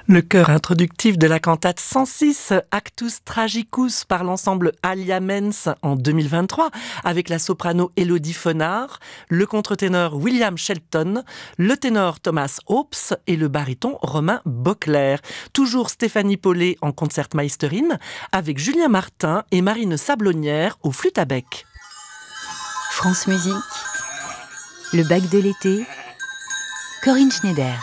Le chœur introductif de la cantate 106 Actus Tragicus par l'ensemble Alia Mens en 2023 avec la soprano Élodie Fenard, le contre-ténor William Shelton, le ténor Thomas Hopes et le baryton Romain Bockler. Toujours Stéphanie Paulet en concertmeisterin avec Julien Martin et Marine Sablonnière au flûte à bec. France Musique, le bac de l'été, Corinne Schneider.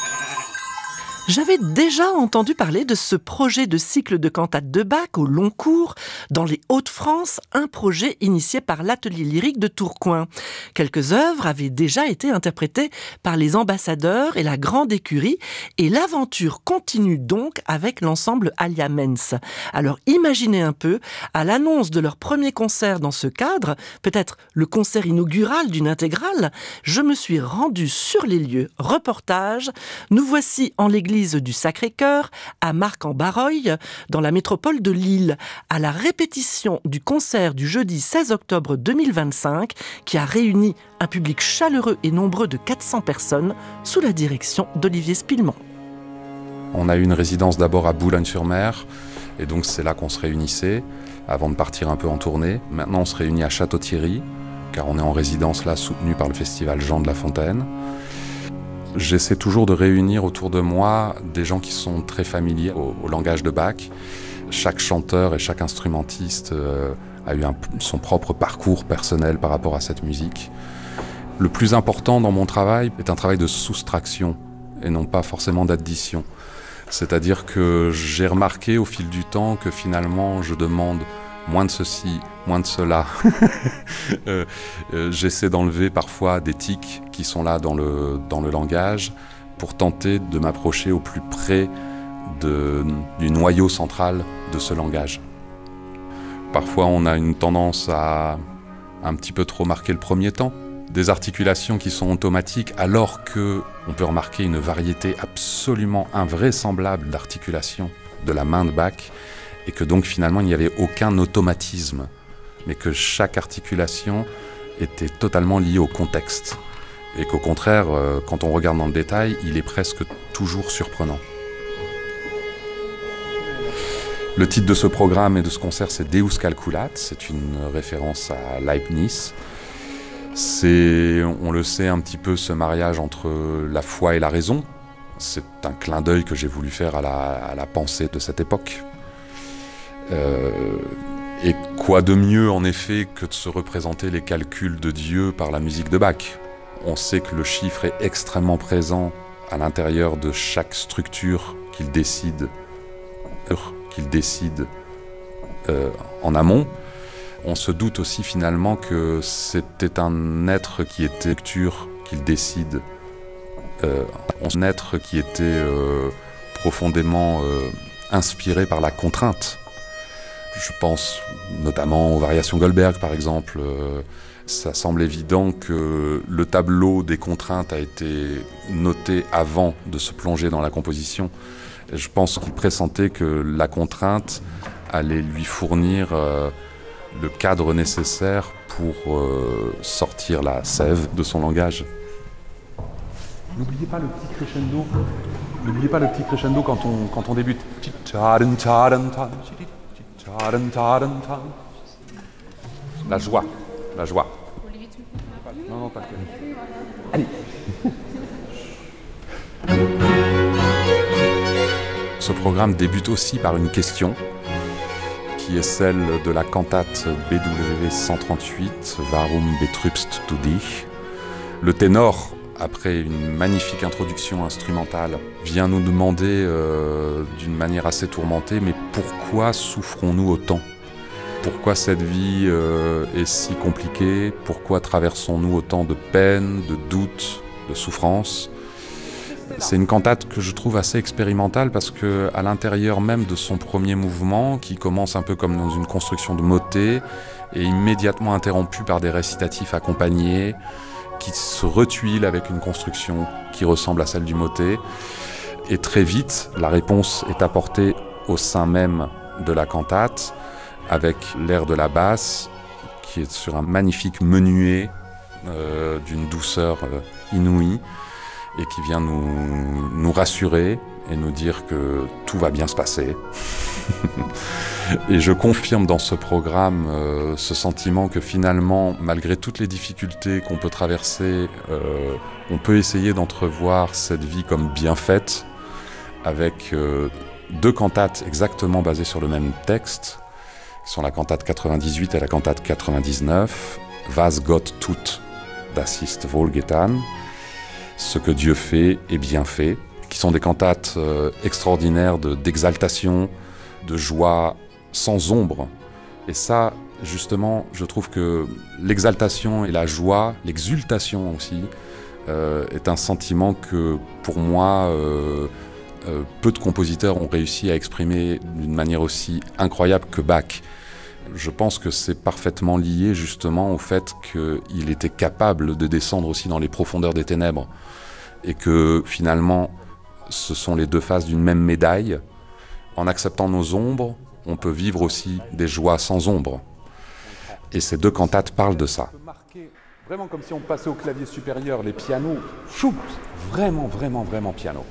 J'avais déjà entendu parler de ce projet de cycle de cantates de Bach au long cours dans les Hauts-de-France, un projet initié par l'Atelier lyrique de Tourcoing. Quelques œuvres avaient déjà été interprétées par les ambassadeurs et la grande écurie et l'aventure continue donc avec l'ensemble Alia Mens. Alors imaginez un peu, à l'annonce de leur premier concert dans ce cadre, peut-être le concert inaugural d'une intégrale, je me suis rendue sur les lieux. Reportage, nous voici en l'église du Sacré-Cœur, à Marc-en-Barreuil, dans la métropole de Lille, à la répétition du concert du jeudi 16 octobre 2025, qui a réuni un public chaleureux et nombreux de 400 personnes, sous la direction d'Olivier Spillemont. On a eu une résidence d'abord à Boulogne-sur-Mer, et donc c'est là qu'on se réunissait, avant de partir un peu en tournée. Maintenant on se réunit à Château-Thierry, car on est en résidence là, soutenu par le festival Jean de La Fontaine. J'essaie toujours de réunir autour de moi des gens qui sont très familiers au langage de Bach. Chaque chanteur et chaque instrumentiste a eu son propre parcours personnel par rapport à cette musique. Le plus important dans mon travail est un travail de soustraction et non pas forcément d'addition. C'est-à-dire que j'ai remarqué au fil du temps que finalement je demande moins de ceci, moins de cela. J'essaie d'enlever parfois des tics qui sont là dans le langage pour tenter de m'approcher au plus près du noyau central de ce langage. Parfois on a une tendance à un petit peu trop marquer le premier temps, des articulations qui sont automatiques alors qu'on peut remarquer une variété absolument invraisemblable d'articulations de la main de Bach, et que donc finalement il n'y avait aucun automatisme, mais que chaque articulation était totalement liée au contexte, et qu'au contraire, quand on regarde dans le détail, il est presque toujours surprenant. Le titre de ce programme et de ce concert, c'est Deus Calculat, c'est une référence à Leibniz. C'est, on le sait, un petit peu ce mariage entre la foi et la raison. C'est un clin d'œil que j'ai voulu faire à la pensée de cette époque. Et quoi de mieux en effet que de se représenter les calculs de Dieu par la musique de Bach. On sait que le chiffre est extrêmement présent à l'intérieur de chaque structure qu'il décide en amont. On se doute aussi finalement que c'était un être qui était lecture qu'il décide, un être qui était profondément inspiré par la contrainte. Je pense notamment aux variations Goldberg, par exemple. Ça semble évident que le tableau des contraintes a été noté avant de se plonger dans la composition. Et je pense qu'il pressentait que la contrainte allait lui fournir le cadre nécessaire pour sortir la sève de son langage. N'oubliez pas le petit crescendo. N'oubliez pas le petit crescendo quand on débute. La joie. Non, pas que. Allez. Ce programme débute aussi par une question qui est celle de la cantate BWV 138, Warum betrübst du dich? Le ténor, après une magnifique introduction instrumentale, vient nous demander d'une manière assez tourmentée, mais pourquoi souffrons-nous autant ? Pourquoi cette vie est si compliquée ? Pourquoi traversons-nous autant de peines, de doutes, de souffrances ? C'est une cantate que je trouve assez expérimentale parce qu'à l'intérieur même de son premier mouvement, qui commence un peu comme dans une construction de motet, est immédiatement interrompu par des récitatifs accompagnés, qui se retuilent avec une construction qui ressemble à celle du motet. Et très vite, la réponse est apportée au sein même de la cantate, avec l'air de la basse, qui est sur un magnifique menuet d'une douceur inouïe, et qui vient nous rassurer et nous dire que tout va bien se passer. Et je confirme dans ce programme ce sentiment que finalement, malgré toutes les difficultés qu'on peut traverser, on peut essayer d'entrevoir cette vie comme bien faite, avec 2 cantates exactement basées sur le même texte, qui sont la cantate 98 et la cantate 99, Was Gott tut, das ist wohlgetan, ce que Dieu fait est bien fait, qui sont des cantates extraordinaires d'exaltation, de joie sans ombre. Et ça, justement, je trouve que l'exaltation et la joie, l'exultation aussi, est un sentiment que, pour moi, peu de compositeurs ont réussi à exprimer d'une manière aussi incroyable que Bach. Je pense que c'est parfaitement lié justement au fait qu'il était capable de descendre aussi dans les profondeurs des ténèbres et que finalement ce sont les 2 faces d'une même médaille. En acceptant nos ombres, on peut vivre aussi des joies sans ombre. Et ces 2 cantates parlent de ça. Vraiment comme si on passait au clavier supérieur, les pianos, choup, vraiment, vraiment, vraiment piano.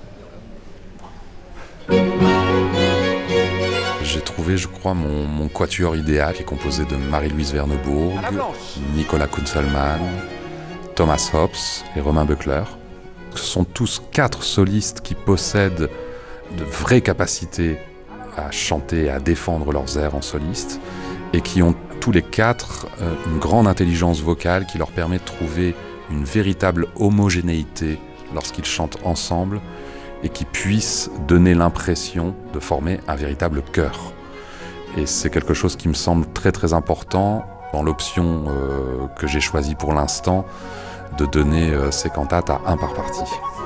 J'ai trouvé, je crois, mon quatuor idéal, qui est composé de Marie-Louise Vernebourg, Nicolas Kunzelmann, Thomas Hobbs et Romain Beukler. Ce sont tous 4 solistes qui possèdent de vraies capacités à chanter et à défendre leurs airs en soliste et qui ont tous les 4 une grande intelligence vocale qui leur permet de trouver une véritable homogénéité lorsqu'ils chantent ensemble et qui puissent donner l'impression de former un véritable chœur. Et c'est quelque chose qui me semble très très important dans l'option que j'ai choisie pour l'instant, de donner ces cantates à 1 par partie.